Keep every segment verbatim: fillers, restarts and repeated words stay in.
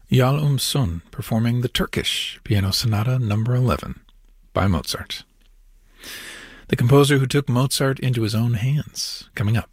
Yal Um Sun performing the Turkish Piano Sonata number eleven by Mozart. The composer who took Mozart into his own hands, coming up.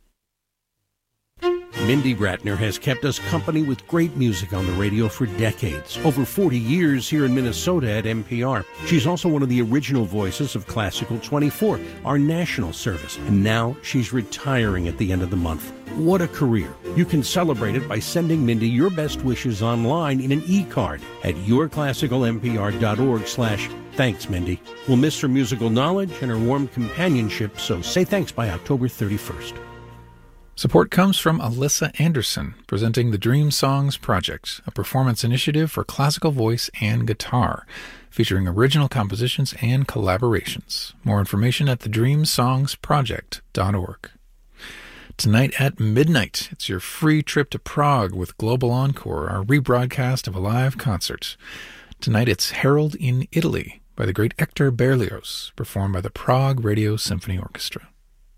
Mindy Ratner has kept us company with great music on the radio for decades, over forty years here in Minnesota at N P R. She's also one of the original voices of Classical twenty-four, our national service, and now she's retiring at the end of the month. What a career. You can celebrate it by sending Mindy your best wishes online in an e-card at yourclassicalnpr.org slash thanks, Mindy. We'll miss her musical knowledge and her warm companionship, so say thanks by October thirty-first. Support comes from Alyssa Anderson, presenting the Dream Songs Project, a performance initiative for classical voice and guitar, featuring original compositions and collaborations. More information at the dream songs project dot org. Tonight at midnight, it's your free trip to Prague with Global Encore, our rebroadcast of a live concert. Tonight it's Harold in Italy by the great Hector Berlioz, performed by the Prague Radio Symphony Orchestra.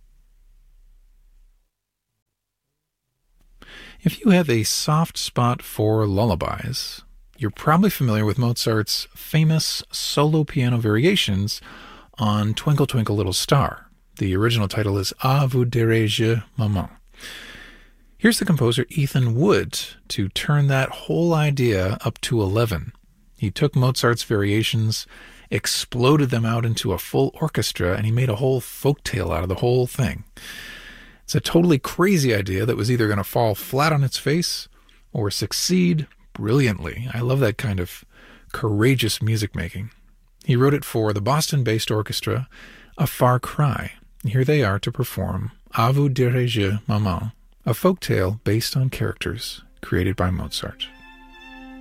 If you have a soft spot for lullabies, you're probably familiar with Mozart's famous solo piano variations on Twinkle Twinkle Little Star. The original title is À vous dirai-je, maman. Here's the composer Ethan Wood to turn that whole idea up to eleven. He took Mozart's variations, exploded them out into a full orchestra, and he made a whole folktale out of the whole thing. It's a totally crazy idea that was either going to fall flat on its face or succeed brilliantly. I love that kind of courageous music making. He wrote it for the Boston-based orchestra, A Far Cry. Here they are to perform À vous dirai-je, maman, a folktale based on characters created by Mozart.